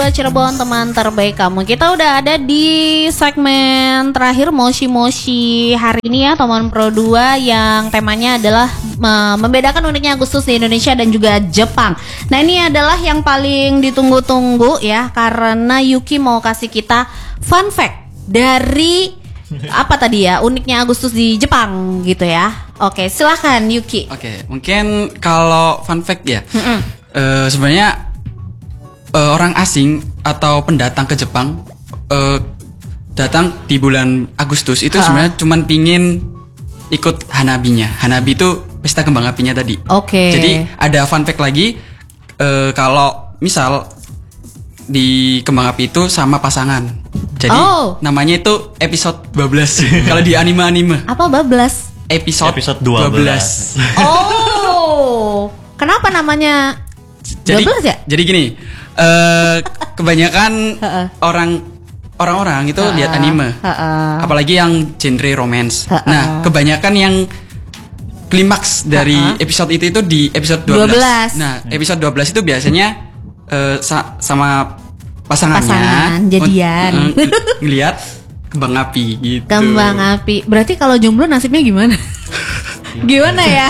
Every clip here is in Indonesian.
Cirebon, teman terbaik kamu. Kita udah ada di segmen terakhir Moshi hari ini ya, teman Pro 2, yang temanya adalah membedakan uniknya Agustus di Indonesia dan juga Jepang. Nah, ini adalah yang paling ditunggu-tunggu ya, karena Yuki mau kasih kita fun fact dari apa tadi ya, uniknya Agustus di Jepang gitu ya. Oke, silahkan Yuki. Oke, mungkin kalau fun fact ya, sebenarnya orang asing atau pendatang ke Jepang datang di bulan Agustus itu sebenarnya cuman pingin ikut Hanabinya. Hanabi itu pesta kembang apinya tadi. Oke. Jadi ada fun fact lagi, kalau misal di kembang api itu sama pasangan. Jadi namanya itu episode 12. Kalau di anime-anime. Apa bablas? Episode 12. Oh. Kenapa namanya 12 ya? Jadi gini, kebanyakan orang-orang itu lihat anime, apalagi yang genre romance. Nah, kebanyakan yang klimaks dari episode itu di episode 12. Nah, episode 12 itu biasanya sama pasangan jadian ngelihat kembang api gitu. Kembang api. Berarti kalau jomblo nasibnya gimana? Gimana ya?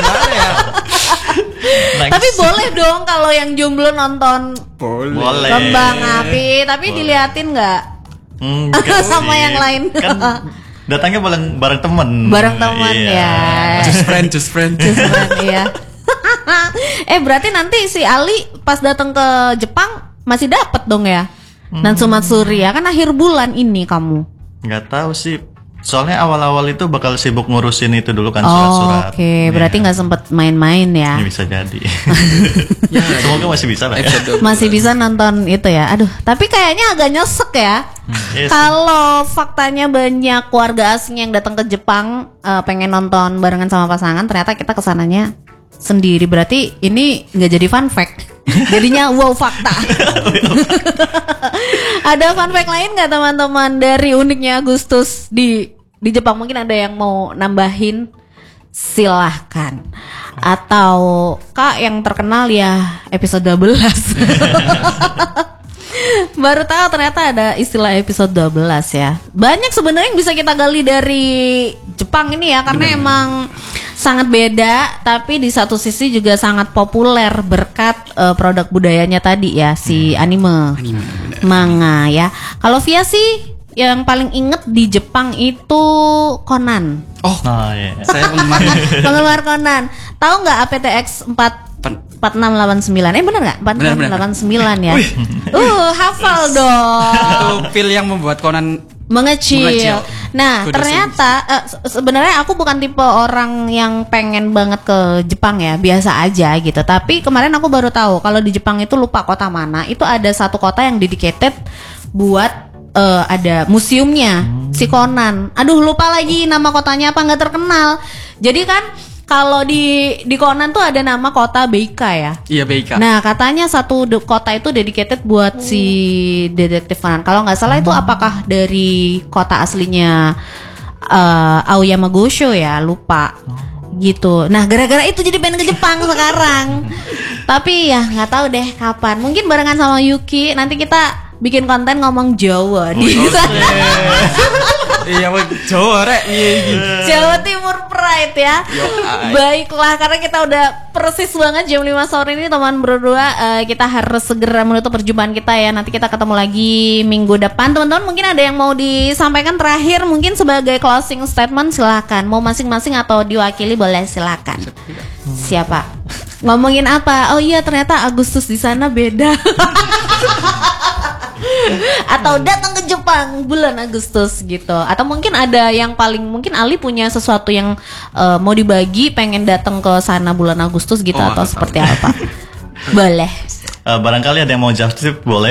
Tapi boleh dong kalau yang jomblo nonton boleh kembang api, tapi diliatin nggak? Sama yang lain. Kan datangnya bareng teman. Bareng teman ya. Just friend. Iya. Berarti nanti si Ali pas datang ke Jepang masih dapat dong ya? Nansu Matsuri ya, kan akhir bulan ini kamu. Nggak tahu sih. Soalnya awal-awal itu bakal sibuk ngurusin itu dulu kan, surat-surat. Oke, berarti nggak sempet main-main ya? Ini bisa jadi. Semoga masih bisa lah ya. Masih bisa nonton itu ya. Aduh, tapi kayaknya agak nyesek ya. Kalau faktanya banyak keluarga asing yang datang ke Jepang pengen nonton barengan sama pasangan, ternyata kita kesananya sendiri. Berarti ini nggak jadi fun fact. Jadinya wow fakta. Ada fun fact lain nggak teman-teman dari uniknya Agustus di Jepang? Mungkin ada yang mau nambahin, silahkan. Atau Kak yang terkenal ya episode 12. Baru tahu ternyata ada istilah episode 12 ya. Banyak sebenarnya yang bisa kita gali dari Jepang ini ya, karena emang sangat beda, tapi di satu sisi juga sangat populer berkat produk budayanya tadi ya, si anime manga ya. Kalau Via sih yang paling inget di Jepang itu Conan. Iya. Saya Penggemar Conan. Tahu nggak APTX 4689? Bener nggak? 4689 ya. Hafal dong. Itu pil yang membuat Conan mengecil. Nah, ternyata sebenarnya aku bukan tipe orang yang pengen banget ke Jepang ya, biasa aja gitu. Tapi kemarin aku baru tahu kalau di Jepang itu, lupa kota mana, itu ada satu kota yang dedicated buat ada museumnya si Conan. Aduh, lupa lagi nama kotanya apa, nggak terkenal. Jadi kan kalau di Conan tuh ada nama kota Beika ya. Iya, Beika. Nah, katanya satu kota itu dedicated buat si detektif Conan. Kalau nggak salah itu apakah dari kota aslinya Aoyama Gosho ya, lupa. Gitu. Nah, gara-gara itu jadi pengen ke Jepang sekarang. Tapi ya nggak tahu deh kapan. Mungkin barengan sama Yuki nanti kita bikin konten ngomong Jawa di sana. Iya, Jawa rek. Jawa Timur Pride ya. Baiklah, karena kita udah persis banget jam 5 sore ini teman berdua, kita harus segera menutup perjumpaan kita ya. Nanti kita ketemu lagi minggu depan. Teman-teman mungkin ada yang mau disampaikan terakhir, mungkin sebagai closing statement, silakan. Mau masing-masing atau diwakili boleh, silakan. Siapa? Ngomongin apa? Oh iya, ternyata Agustus di sana beda. Atau datang ke Jepang bulan Agustus gitu. Atau mungkin ada yang paling, mungkin Ali punya sesuatu yang mau dibagi, pengen datang ke sana bulan Agustus gitu, atau seperti apa? Boleh. Barangkali ada yang mau just tip, boleh.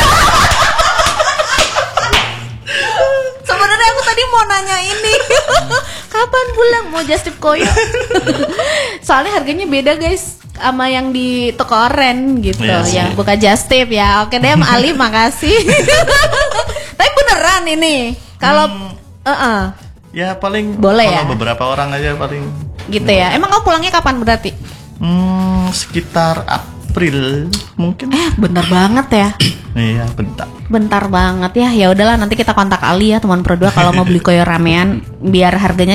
Sebenarnya aku tadi mau nanya ini. Kapan pulang mau just tip koyo? Soalnya harganya beda guys sama yang di toko oren gitu, yang buka just tip ya. Oke deh, Ali, makasih. Tapi beneran ini kalau ya paling boleh ya, beberapa orang aja paling gitu ya. Emang kamu pulangnya kapan berarti? Sekitar April mungkin. Bentar banget ya. Iya, bentar banget ya. Ya udahlah, nanti kita kontak Ali ya teman Pro 2 kalau mau beli koyo ramean biar harganya